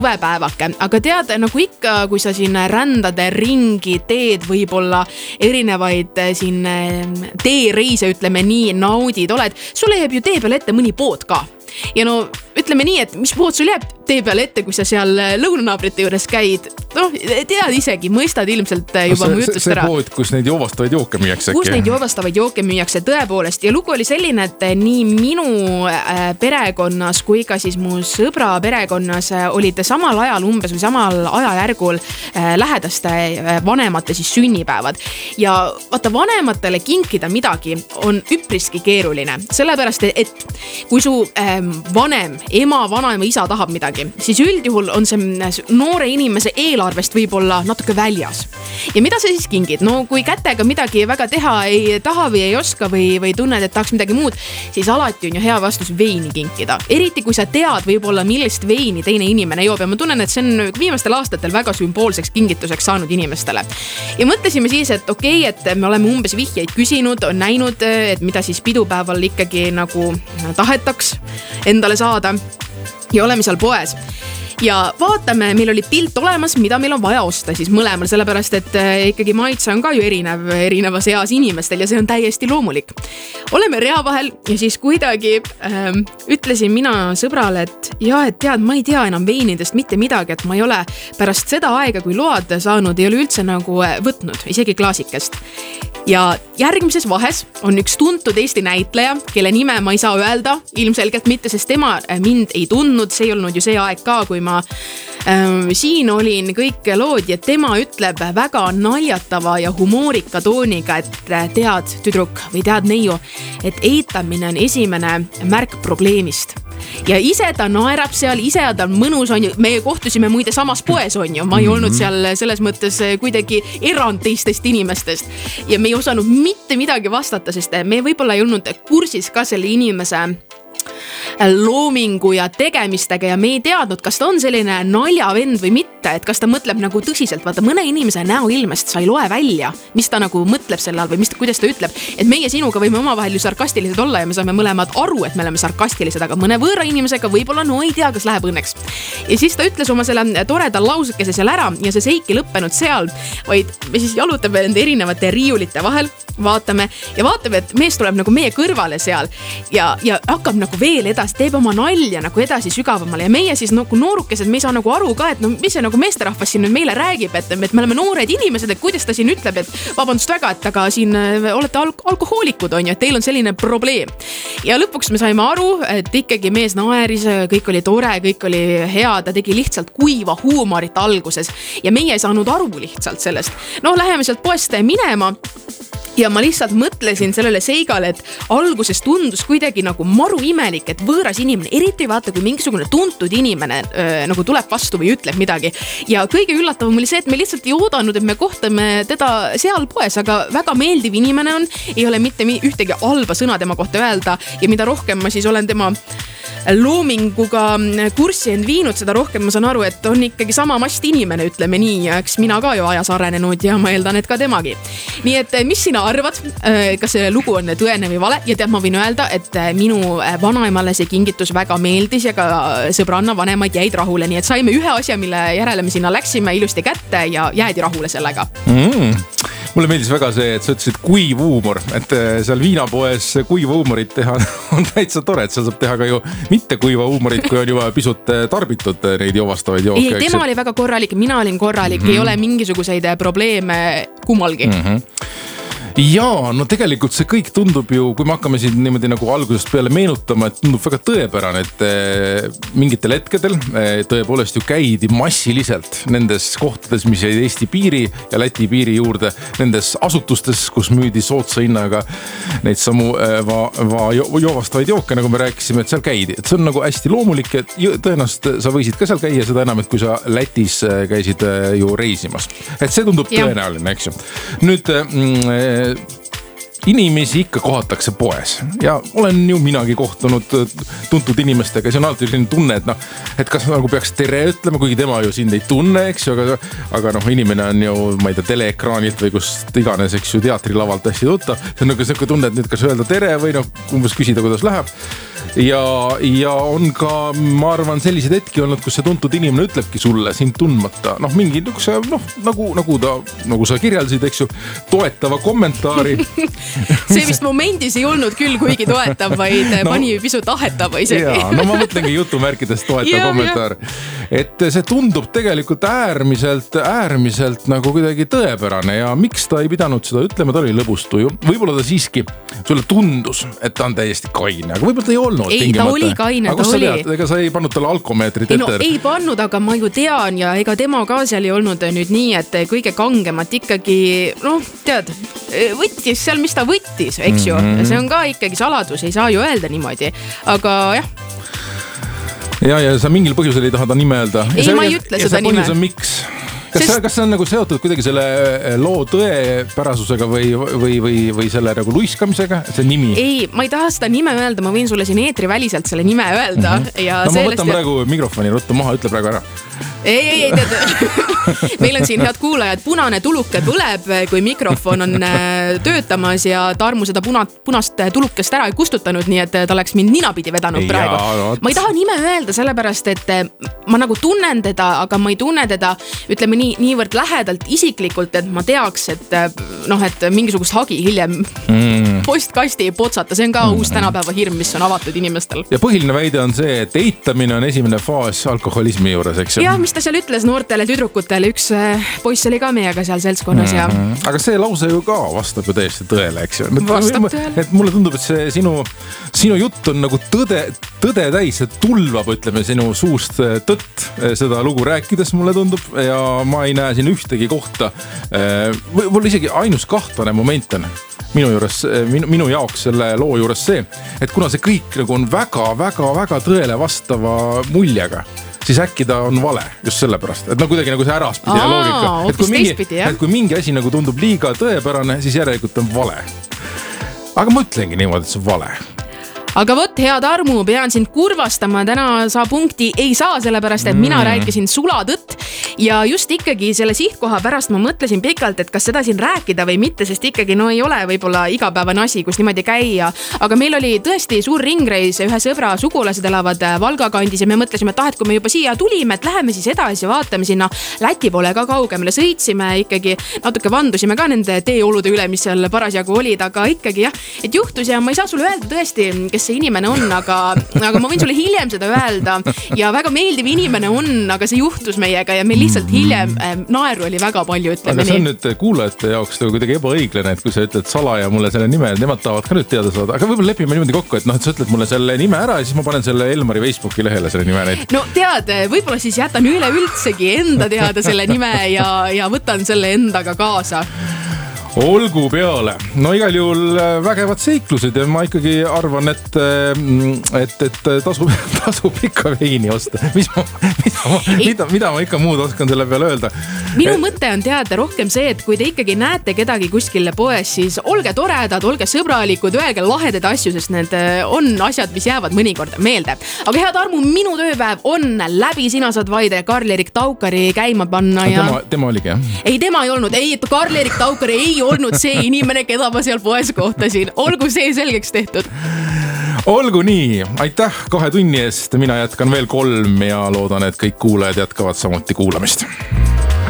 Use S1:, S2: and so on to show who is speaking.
S1: suvepäevake, aga tead, nagu ikka, kui sa siin rändad ringi, teed võib-olla erinevaid siin teereise, ütleme nii, naudid oled, sulle jääb ju tee peal ette mõni pood ka. Ja no ütleme nii, et mis pood sul jääb tee peale ette, kui sa seal lõunanaabrite juures käid, noh, tead isegi, mõistad ilmselt juba mu jutust ära.
S2: See pood, kus neid joovastavaid jooke müüakse.
S1: Kus neid joovastavaid jooke müüakse tõepoolest. Ja lugu oli selline, et nii minu perekonnas kui ka siis mu sõbra perekonnas olid samal ajal umbes või samal ajajärgul lähedaste vanemate siis sünnipäevad. Ja vaata, vanematele kinkida midagi on üpriski keeruline. Sellepärast, et kui su vanem, ema, vanaema, isa tahab midagi, siis üldjuhul on see noore inimese eelarvest võib-olla natuke väljas. Ja mida sa siis kingid? No kui kätega midagi väga teha ei taha või ei oska või tunned, et tahaks midagi muud, siis alati on ju hea vastus veini kinkida. Eriti kui sa tead võib-olla, millist veini teine inimene joob. Ja ma tunnen, et see on viimastel aastatel väga sümboolseks kingituseks saanud inimestele. Ja mõtlesime siis, et okei, et me oleme umbes vihjeid küsinud, on näinud, et mida siis pidupäeval ikkagi nagu tahetaks endale saada ja oleme seal poes. Ja vaatame, meil oli pilt olemas, mida meil on vaja osta siis mõlemal, sellepärast, et ikkagi maitse on ka ju erinevas eas inimestel ja see on täiesti loomulik. Oleme rea vahel ja siis kuidagi ütlesin mina sõbrale, et tead, ma ei tea enam veinidest mitte midagi, et ma ei ole pärast seda aega, kui load saanud, ei ole üldse nagu võtnud, isegi klaasikest. Ja järgmises vahes on üks tuntud Eesti näitleja, kelle nime ma ei saa öelda, ilmselgelt mitte, sest tema mind ei tundnud, see ei olnud ju see aeg ka, kui ma siin olin kõik lood ja tema ütleb väga naljatava ja humoorika tooniga, et tead, tüdruk või tead, neiu, et eitamine on esimene märk probleemist. Ja ise ta naerab seal, ise ta on mõnus, on ju, meie kohtusime muide samas poes, on ju, ma ei olnud seal selles mõttes kuidagi erand teistest inimestest ja me ei osanud mitte midagi vastata, sest me võib-olla ei olnud kursis ka selle inimese loomingu ja tegemistega ja me ei teadnud, kas ta on selline naljavend või mitte, et kas ta mõtleb nagu tõsiselt, vaata mõne inimese näoilmest sa ei loe välja, mis ta nagu mõtleb selle all või kuidas ta ütleb, et meie sinuga võime omavahel ju sarkastilised olla ja me saame mõlemad aru, et me oleme sarkastilised, aga mõne võõra inimesega võib-olla no ei tea, kas läheb õnneks. Ja siis ta ütles oma selle toreda lausekese seal ära ja see seik ei lõppenud seal, vaid me siis jalutame nende erinevate riiulite vahel, vaatame, et mees tuleb nagu meie kõrvale seal ja hakkab nagu veel edasi, teeb oma nalja nagu edasi sügavamale ja meie siis nagu noorukesed, me ei saa nagu aru ka, et no mis see nagu meesterahvas siin nüüd meile räägib, et me oleme noored inimesed, et kuidas ta siin ütleb, et vabandust väga, et aga siin olete alkohoolikud, on ju, et teil on selline probleem. Ja lõpuks me saime aru, et ikkagi mees naeris, kõik oli tore, kõik oli hea, ta tegi lihtsalt kuiva huumorit alguses ja meie ei saanud aru lihtsalt sellest. No läheme sealt poest minema. Ja ma lihtsalt mõtlesin sellele seigale, et alguses tundus kuidagi nagu maru imelik, et võõras inimene, eriti vaata, kui mingisugune tuntud inimene nagu tuleb vastu või ütleb midagi. Ja kõige üllatavam oli see, et me lihtsalt ei oodanud, et me kohtame teda seal poes, aga väga meeldiv inimene on, ei ole mitte ühtegi halba sõna tema kohta öelda ja mida rohkem ma siis olen tema loominguga kurssi end viinud, seda rohkem ma saan aru, et on ikkagi sama mast inimene, ütleme nii, ja eks mina ka ju ajas arenenud ja ma eeldan, et ka temagi. Nii et mis sina arvad, kas see lugu on tõene või vale ja tead, ma võin öelda, et minu vanaemale see kingitus väga meeldis ja ka sõbranna vanemaid jäid rahule, nii et saime ühe asja, mille järele me sinna läksime ilusti kätte ja jäädi rahule sellega.
S2: Mulle meeldis väga see, et sa ütlesid kuiv huumor, et seal viinapoes kuiva huumorit teha on täitsa tore, et seal saab teha ka ju mitte kuiva huumorit, kui on juba pisut tarbitud neid joovastavaid jooke.
S1: Ei, tema oli väga korralik, mina olin korralik, ei ole mingisuguseid probleeme kummalgi.
S2: Jaa, no tegelikult see kõik tundub ju, kui me hakkame siin niimoodi nagu algusest peale meenutama, et tundub väga tõepärane, et mingitel hetkedel tõepoolest ju käidi massiliselt nendes kohtades, mis jäid Eesti piiri ja Läti piiri juurde, nendes asutustes, kus müüdi sootsa hinnaga neid samu joovastavaid jooke, nagu me rääkisime, et seal käidi. Et see on nagu hästi loomulik, et tõenäoliselt sa võisid ka seal käia, seda enam, et kui sa Lätis käisid ju reisimas. Et see tundub tõenäoline, eks ju. Nüüd inimesi ikka kohatakse poes ja olen ju minagi kohtunud tuntud inimestega, see on alati selline tunne, et kas nagu peaks tere ütlema, kuigi tema ju sind ei tunne, eks ju, aga inimene on ju, ma ei tea, teleekraanilt või kust iganes, eks ju, teatrilavalt hästi tuttav, see on nagu selline tunne, et nüüd kas öelda tere või umbes küsida, kuidas läheb. ja on ka, ma arvan, sellised hetki olnud, kus see tuntud inimene ütlebki sulle sind tundmata, noh, mingi nagu sa kirjeldasid, eks ju, toetava kommentaari.
S1: See vist momendis ei olnud küll kuigi toetav, vaid pani pisut ahetava isegi.
S2: Jaa, no ma mõtlengi jutumärkides toetav kommentaar. Et see tundub tegelikult äärmiselt nagu kuidagi tõepärane ja miks ta ei pidanud seda ütlema, ta oli lõbustuju. Võib-olla ta siiski, sulle tundus, et ta on täiesti kaine, aga võib-olla ta ei olnud tingimata.
S1: Ta oli kaine, ta oli.
S2: Ega sa ei pannud talle alkomeetrit ette?
S1: Ei pannud, aga ma ju tean ja ega tema ka seal ei olnud nüüd nii, et kõige kangemat ikkagi, tead, võttis seal, mis ta võttis, eks ju. See on ka ikkagi saladus, ei saa ju öelda niimoodi, aga jah.
S2: Ja sa mingil põhjusel ei taha ta nime öelda.
S1: Ei, ma ei ütle seda nime.
S2: Ja see põhjus on miks? Kas see on nagu seotud kuidagi selle loo tõepärasusega või selle nagu luiskamisega, see nimi?
S1: Ei, ma ei taha seda nime öelda, ma võin sulle siin eetri väliselt selle nime öelda. Ja
S2: no ma võtan praegu mikrofoni ruttu maha, ütle praegu ära.
S1: Ei, tead, meil on siin head kuulajad, punane tuluke põleb, kui mikrofon on töötamas ja Tarmu seda punast tulukest ära ei kustutanud, nii et ta oleks mind ninapidi vedanud praegu. Ma ei taha nime öelda sellepärast, et ma nagu tunnen teda, aga ma ei tunne teda, ütleme niivõrd lähedalt isiklikult, et ma teaks, et mingisugust hagi hiljem postkasti ei potsata. See on ka uus tänapäeva hirm, mis on avatud inimestel.
S2: Ja põhiline väide on see, et eitamine on esimene faas alkoholismi juures, eks ju?
S1: Ja, mis ta seal ütles noortele tüdrukutele, üks poiss oli ka meiega seal seltskonnas ja...
S2: Aga see lause ju ka vastab ju täiesti tõele, eks ju?
S1: Vastab tõele.
S2: Et mulle tundub, et see sinu jutt on nagu tõde täis, et tulvab, ütleme, sinu suust tõtt seda lugu rääkides, mulle tundub, ja ma ei näe siin ühtegi kohta. Võib-olla isegi ainus kahtlane moment on minu jaoks selle loo juures see, et kuna see kõik nagu on väga tõele vastava muljega, siis äkki ta on vale just sellepärast, et kuidagi nagu see äraspidi ja loogika. Et kui mingi asi nagu tundub liiga tõepärane, siis järelikult on vale. Aga ma ütlengi niimoodi, et see on vale.
S1: Aga vot, hea Tarmu, pean sind kurvastama, täna sa punkti ei saa, sellepärast, et mina rääkisin sulatõtt ja just ikkagi selle sihtkoha pärast ma mõtlesin pikalt, et kas seda siin rääkida või mitte, sest ikkagi ei ole võib-olla igapäevane asi, kus niimoodi käia, aga meil oli tõesti suur ringreis, ühe sõbra sugulased elavad Valga kandis ja me mõtlesime, et kui me juba siia tulime, et läheme siis edasi ja vaatame sinna Läti poole ka kaugemale, sõitsime ikkagi, natuke vandusime ka nende teeolude üle, mis seal parasjagu olid, aga ikkagi jah, et juhtus ja ma ei saa sulle öelda tõesti, kes see inimene on, aga ma võin sulle hiljem seda öelda ja väga meeldiv inimene on, aga see juhtus meiega ja meil lihtsalt hiljem naeru oli väga palju, ütleme nii.
S2: Aga see on nüüd kuulajate jaoks kuidagi ebaõiglane, et kui sa ütled salaja mulle selle nime, nemad tahavad ka nüüd teada saada, aga võib-olla lepime niimoodi kokku, et sa ütled mulle selle nime ära ja siis ma panen selle Elmari Facebooki lehele selle nime neid.
S1: No tead, võib-olla siis jätan üleüldsegi enda teada selle nime ja võtan selle endaga kaasa.
S2: Olgu peale. No igal juhul vägevad seiklused ja ma ikkagi arvan, et tasub ikka veini osta. Mida ma ikka muud oskan selle peale öelda?
S1: Minu mõte on teada rohkem see, et kui te ikkagi näete kedagi kuskil poes, siis olge toredad, olge sõbralikud, öelge lahedad asju, sest need on asjad, mis jäävad mõnikord meelde. Aga hea Tarmu, minu tööpäev on läbi, sina saad vaide Karl-Erik Taukari käima panna ja...
S2: Tema oligi, jah?
S1: Ei, tema ei olnud. Ei, Karl-Erik Taukari ei olnud see inimene, keda ma seal poes kohtasin. Olgu see selgeks tehtud.
S2: Olgu nii. Aitäh 2 tunni eest. Mina jätkan veel 3 ja loodan, et kõik kuulajad jätkavad samuti kuulamist.